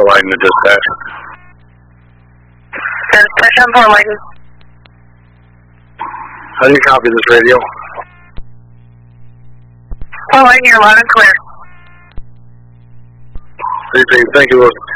Port Leyden to dispatch. Dispatch on Port Leyden. How do you copy this radio? Port Leyden, you're loud and clear. Thank you, Wilson.